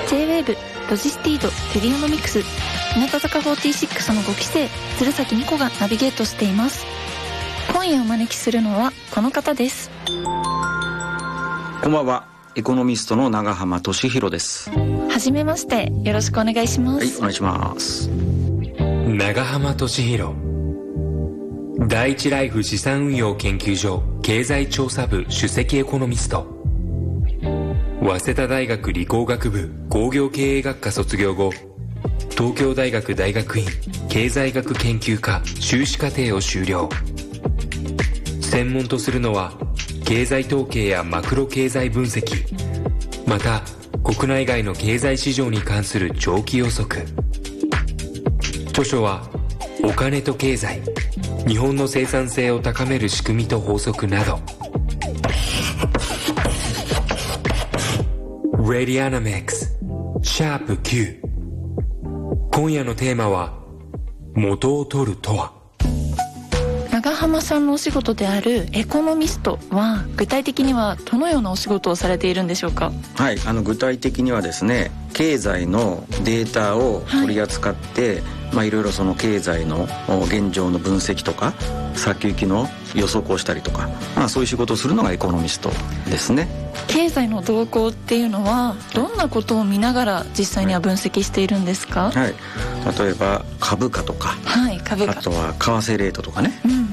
J-WAVE、ロジスティード、テリオノミクス、日向坂46の5期生、鶴崎美子がナビゲートしています。今夜お招きするのはこの方です。 こんばんは、エコノミストの長浜俊弘です。 はじめまして、よろしくお願いします。 はい、お願いします。 長浜俊弘、第一ライフ資産運用研究所経済調査部首席エコノミスト、早稲田大学理工学部工業経営学科卒業後、東京大学大学院経済学研究科修士課程を修了。専門とするのは経済統計やマクロ経済分析、また国内外の経済市場に関する長期予測。著書はお金と経済、日本の生産性を高める仕組みと法則など。レディアナミクスシャープ Q。 今夜のテーマは元を取るとは。 長浜さんのお仕事であるエコノミストは具体的にはどのようなお仕事をされているんでしょうか。 はい、具体的にはですね、経済のデータを取り扱って、いろいろその経済の現状の分析とか先行きの予測をしたりとか、そういう仕事をするのがエコノミストですね。 経済の動向っていうのはどんなことを見ながら実際には分析しているんですか。 はい、例えば株価とか、 株価、 あとは為替レートとかね、